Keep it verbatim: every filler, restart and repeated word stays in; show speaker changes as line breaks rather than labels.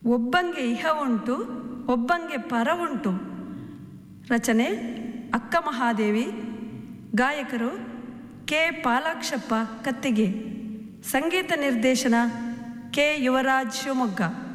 ಒಬ್ಬಂಗೆ ಇಹ ಉಂಟು, ಒಬ್ಬಂಗೆ ಪರ ಉಂಟು. ರಚನೆ ಅಕ್ಕ ಮಹಾದೇವಿ. ಗಾಯಕರು ಕೆ ಪಾಲಾಕ್ಷಪ್ಪ ಕತ್ತಿಗೆ. ಸಂಗೀತ ನಿರ್ದೇಶನ ಕೆ ಯುವರಾಜ್ ಶಿವಮೊಗ್ಗ.